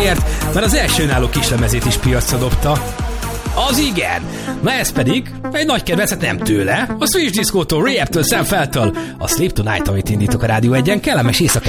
azért, mert az első önálló kislemezét is piacra dobta. Az igen! Na ez pedig egy nagy kedvencet nem tőle, a Switch Disco-tól, Rehab-től, Sam Feltől, a Sleep Tonight, amit indítok a Rádió 1-en, kellemes éjszakát!